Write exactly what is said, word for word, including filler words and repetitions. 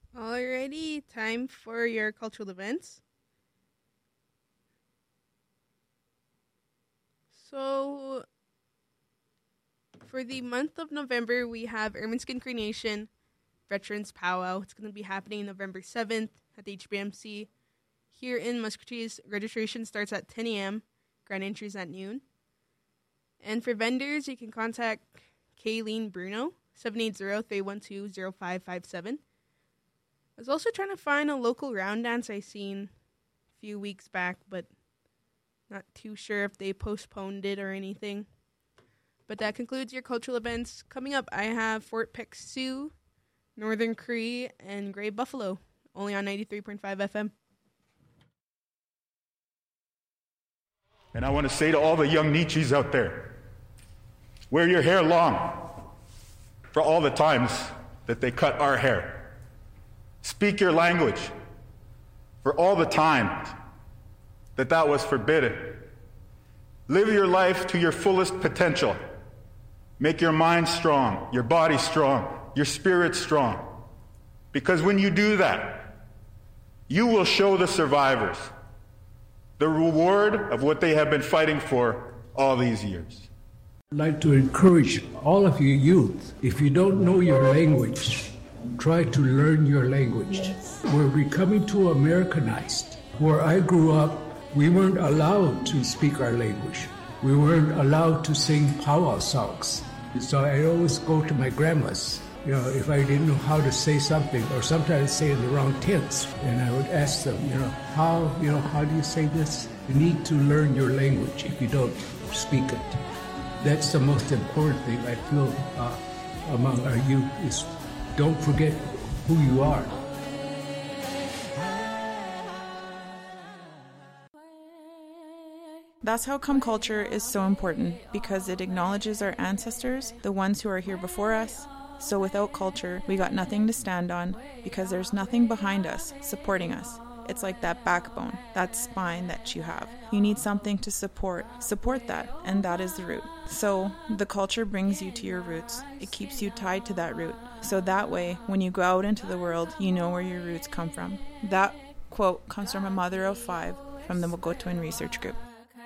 Alrighty, time for your cultural events. So, for the month of November, we have Ermine Skin Cremation Veterans Powwow. It's going to be happening November seventh at the H B M C here in Muscatine. Registration starts at ten a.m. Grand entry is at noon. And for vendors, you can contact Kayleen Bruno, seven eight zero, three one two, zero five five seven. I was also trying to find a local round dance I seen a few weeks back, but not too sure if they postponed it or anything. But that concludes your cultural events. Coming up, I have Fort Peck Sioux, Northern Cree, and Gray Buffalo, only on ninety-three point five F M. And I want to say to all the young Nietzsches out there, wear your hair long for all the times that they cut our hair. Speak your language for all the times that that was forbidden. Live your life to your fullest potential. Make your mind strong, your body strong, your spirit strong. Because when you do that, you will show the survivors the reward of what they have been fighting for all these years. I'd like to encourage all of you youth, if you don't know your language, try to learn your language. We're becoming too Americanized. Where I grew up, we weren't allowed to speak our language. We weren't allowed to sing powwow songs. So I always go to my grandma's, you know, if I didn't know how to say something, or sometimes say in the wrong tense, and I would ask them, you know, how, you know, how do you say this? You need to learn your language if you don't speak it. That's the most important thing I feel uh, among our youth is don't forget who you are. That's how come culture is so important, because it acknowledges our ancestors, the ones who are here before us. So without culture, we got nothing to stand on, because there's nothing behind us, supporting us. It's like that backbone, that spine that you have. You need something to support. Support that, and that is the root. So the culture brings you to your roots. It keeps you tied to that root. So that way, when you go out into the world, you know where your roots come from. That quote comes from a mother of five from the Mogotuin Research Group.